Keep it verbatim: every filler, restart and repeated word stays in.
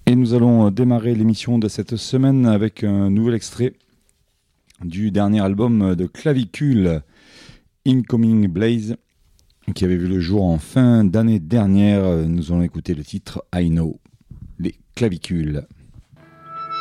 Et nous allons démarrer l'émission de cette semaine avec un nouvel extrait du dernier album de Clavicule, Incoming Blaze, qui avait vu le jour en fin d'année dernière. Nous allons écouter le titre I Know, les Clavicules.